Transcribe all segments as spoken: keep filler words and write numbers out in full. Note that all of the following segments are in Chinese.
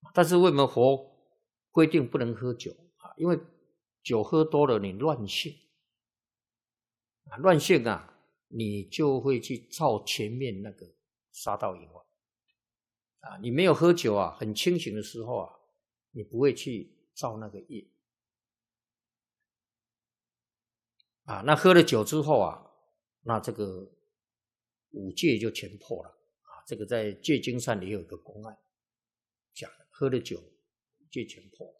但是为什么佛规定不能喝酒啊？因为酒喝多了你乱性啊，乱性啊，你就会去造前面那个杀盗淫妄啊。你没有喝酒啊，很清醒的时候啊，你不会去造那个业啊。那喝了酒之后啊，那这个五戒就全破了啊。这个在戒经上也有一个公案讲，喝了酒五戒全破，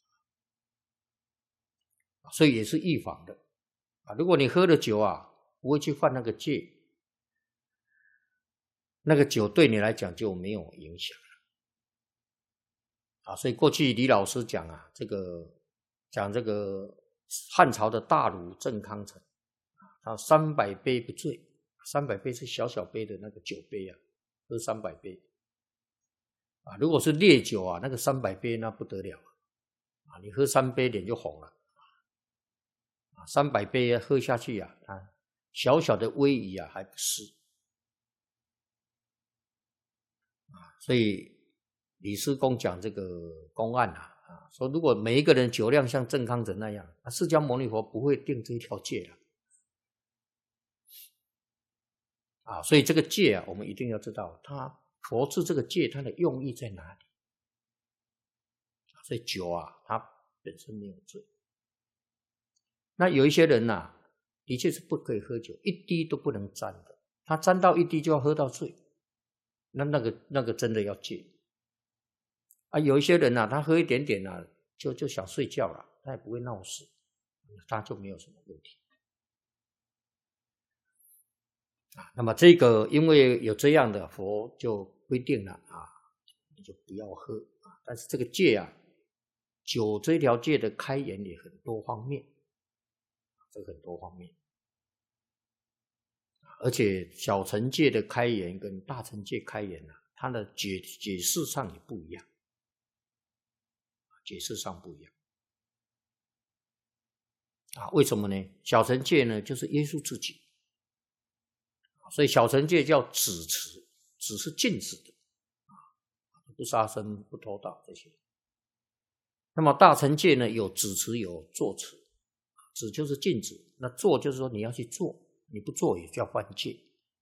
所以也是预防的啊。如果你喝了酒啊，不会去犯那个戒，那个酒对你来讲就没有影响了啊。所以过去李老师讲啊，这个讲这个汉朝的大儒郑康成，他三百杯不醉，三百杯是小小杯的那个酒杯啊，喝三百杯啊。如果是烈酒啊，那个三百杯那不得了啊，你喝三杯脸就红了啊，三百杯喝下去啊，啊小小的威仪啊还不是啊。所以李师公讲这个公案啊，啊说如果每一个人酒量像郑康成那样，那释迦牟尼佛不会定这一条戒了啊。所以这个戒啊，我们一定要知道，他佛制这个戒，它的用意在哪里？所以酒啊，它本身没有罪。那有一些人呐、啊，的确是不可以喝酒，一滴都不能沾的。他沾到一滴就要喝到醉，那那个那个真的要戒啊。有一些人呐、啊，他喝一点点啊，就就想睡觉了，他也不会闹事，他就没有什么问题啊。那么这个因为有这样的，佛就规定了啊，你就不要喝啊。但是这个戒啊，酒这条戒的开源也很多方面。这很多方面，而且小乘戒的开源跟大乘戒开源啊，它的解解释上也不一样，解释上不一样啊。为什么呢？小乘戒呢，就是约束自己，所以小乘戒叫止持，止是禁止的啊，不杀生、不偷盗这些。那么大乘戒呢，有止持，有坐持。止就是禁止，那做就是说你要去做，你不做也叫犯戒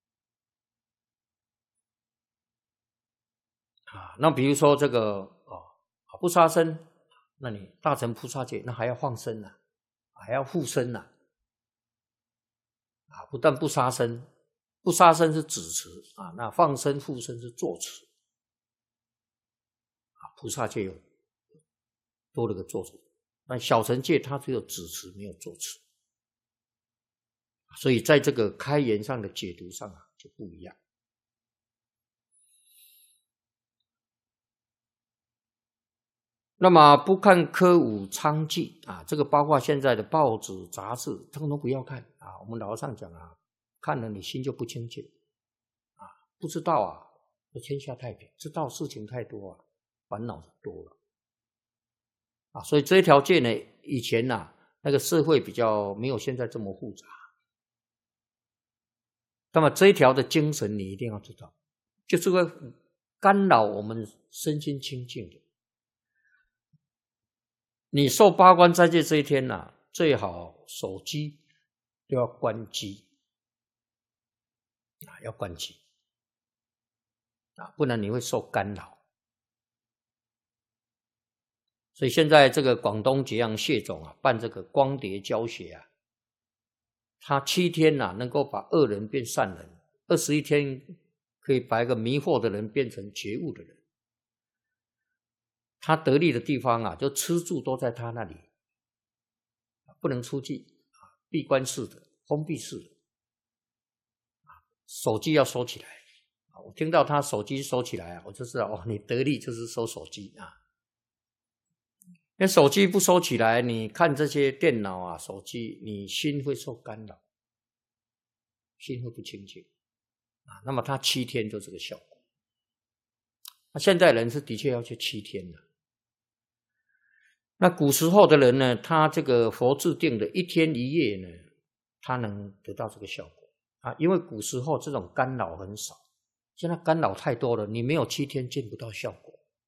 啊。那比如说这个哦，不杀生，那你大乘菩萨戒，那还要放生啊，还要护生啊。啊，不但不杀生，不杀生是止持啊，那放生、护生是坐持啊。菩萨戒有多了个坐持。那小乘戒它只有止持没有坐持，所以在这个开源上的解读上啊就不一样。那么不看歌舞娼妓啊，这个包括现在的报纸杂志通通不要看啊。我们老和尚讲啊，看了你心就不清净啊，不知道啊天下太平，知道事情太多啊，烦恼就多了啊。所以这一条戒呢，以前啊那个社会比较没有现在这么复杂，那么这一条的精神你一定要知道，就是会干扰我们身心清净的。你受八关斋戒这一天啊，最好手机都要关机啊，要关机啊，不然你会受干扰。所以现在这个广东揭阳谢总啊，办这个光碟教学啊，他七天啊能够把恶人变善人，二十一天可以把一个迷惑的人变成觉悟的人。他得力的地方啊，就吃住都在他那里，不能出去啊，闭关式的、封闭式的，手机要收起来。我听到他手机收起来啊，我就知道哦，你得力就是收手机啊。因为手机不收起来，你看这些电脑啊、手机，你心会受干扰，心会不清净啊。那么他七天就这个效果。那现在人是的确要去七天的。那古时候的人呢，他这个佛制定的一天一夜呢，他能得到这个效果啊，因为古时候这种干扰很少，现在干扰太多了，你没有七天见不到效果